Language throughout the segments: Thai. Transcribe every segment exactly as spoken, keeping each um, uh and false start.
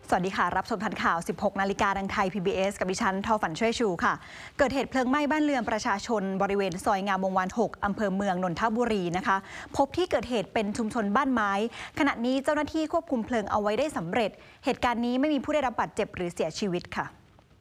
สวัสดีค่ะรับชมทันข่าว สิบหก นาฬิกาทางไทย พี บี เอส กับดิฉันทอฝันช่วยชูค่ะเกิดเหตุเพลิงไหม้บ้านเรือนประชาชนบริเวณซอยงามวงวาน หก อำเภอเมืองนนทบุรีนะคะพบที่เกิดเหตุเป็นชุมชนบ้านไม้ขณะนี้เจ้าหน้าที่ควบคุมเพลิงเอาไว้ได้สำเร็จเหตุการณ์นี้ไม่มีผู้ได้รับบาดเจ็บหรือเสียชีวิตค่ะ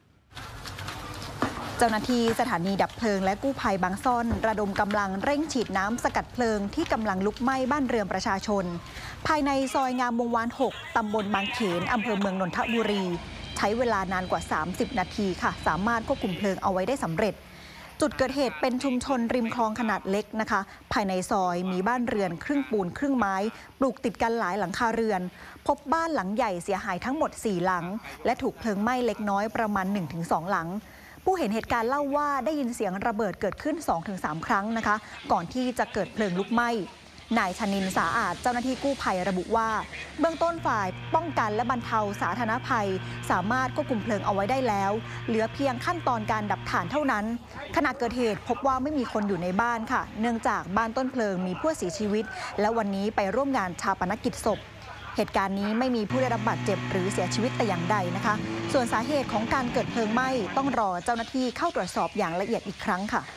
เจ้าหน้าที่สถานีดับเพลิงและกู้ภัยบางซ่อนระดมกำลังเร่งฉีดน้ำสกัดเพลิงที่กำลังลุกไหม้บ้านเรือนประชาชนภายในซอยงามวงวาน หก ตำบลบางเขนอำเภอเมืองนนทบุรีใช้เวลานานกว่าสามสิบนาทีค่ะสามารถควบคุมเพลิงเอาไว้ได้สำเร็จจุดเกิดเหตุเป็นชุมชนริมคลองขนาดเล็กนะคะภายในซอยมีบ้านเรือนครึ่งปูนครึ่งไม้ปลูกติดกันหลายหลังคาเรือนพบบ้านหลังใหญ่เสียหายทั้งหมดสี่หลังและถูกเพลิงไหม้เล็กน้อยประมาณ หนึ่งถึงสอง หลังผู้เห็นเหตุการณ์เล่าว่าได้ยินเสียงระเบิดเกิดขึ้น สองถึงสาม ครั้งนะคะก่อนที่จะเกิดเพลิงลุกไหม้นายชนินทร์สาอาจเจ้าหน้าที่กู้ภัยระบุว่าเบื้องต้นฝ่ายป้องกันและบรรเทาสาธารณภัยสามารถควบคุมเพลิงเอาไว้ได้แล้วเหลือเพียงขั้นตอนการดับถ่านเท่านั้นขณะเกิดเหตุพบว่าไม่มีคนอยู่ในบ้านค่ะเนื่องจากบ้านต้นเพลิงมีผู้เสียชีวิตและวันนี้ไปร่วมงานชาปนกิจศพเหตุการณ์นี้ไม่มีผู้ได้รับบาดเจ็บหรือเสียชีวิตแต่อย่างใดนะคะส่วนสาเหตุของการเกิดเพลิงไหม้ต้องรอเจ้าหน้าที่เข้าตรวจสอบอย่างละเอียดอีกครั้งค่ะ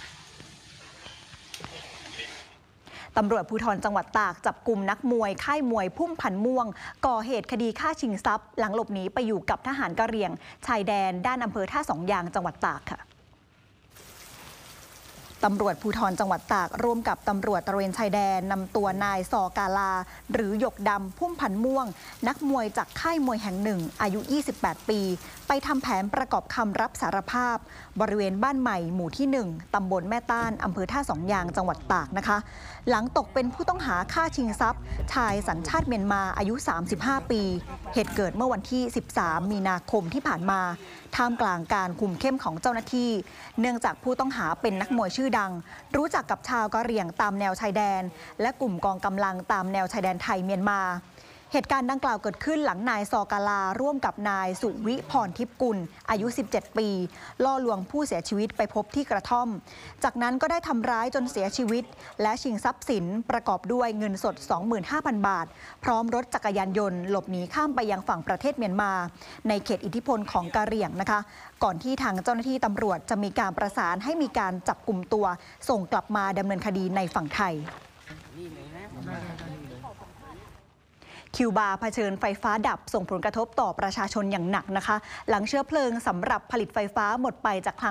ตำรวจภูธรจังหวัดตากจับกลุ่มนักมวยค่ายมวยพุ่มพันม่วงก่อเหตุคดีฆ่าชิงทรัพย์หลังหลบหนีไปอยู่กับทหารกะเหรี่ยงชายแดนด้านอำเภอท่าสองยางจังหวัดตากค่ะตำรวจภูธรจังหวัดตากร่วมกับตำรวจตระเวนชายแดนนำตัวนายซอกาลาหรือหยกดำพุ่มพันม่วงนักมวยจากค่ายมวยแห่งหนึ่งอายุยี่สิบแปดปีไปทำแผนประกอบคำรับสารภาพบริเวณบ้านใหม่หมู่ที่หนึ่งตำบลแม่ต้านอำเภอท่าสองยางจังหวัดตากนะคะหลังตกเป็นผู้ต้องหาฆ่าชิงทรัพย์ชายสัญชาติเมียนมาอายุสามสิบห้าปีเหตุเกิดเมื่อวันที่สิบสามมีนาคมที่ผ่านมาท่ามกลางการคุมเข้มของเจ้าหน้าที่เนื่องจากผู้ต้องหาเป็นนักมวยชื่อดังรู้จักกับชาวกะเหรี่ยงตามแนวชายแดนและกลุ่มกองกำลังตามแนวชายแดนไทยเมียนมาเหตุการณ์ดังกล่าวเกิดขึ้นหลังนายซอกาลาร่วมกับนายสุวิพรทิพย์กุลอายุสิบเจ็ดปีล่อลวงผู้เสียชีวิตไปพบที่กระท่อมจากนั้นก็ได้ทำร้ายจนเสียชีวิตและชิงทรัพย์สินประกอบด้วยเงินสด สองหมื่นห้าพัน บาทพร้อมรถจักรยานยนต์หลบหนีข้ามไปยังฝั่งประเทศเมียนมาในเขตอิทธิพลของกะเหรี่ยงนะคะก่อนที่ทางเจ้าหน้าที่ตำรวจจะมีการประสานให้มีการจับกลุ่มตัวส่งกลับมาดำเนินคดีในฝั่งไทยคิวบาเผชิญไฟฟ้าดับส่งผลกระทบต่อประชาชนอย่างหนักนะคะหลังเชื้อเพลิงสำหรับผลิตไฟฟ้าหมดไปจาก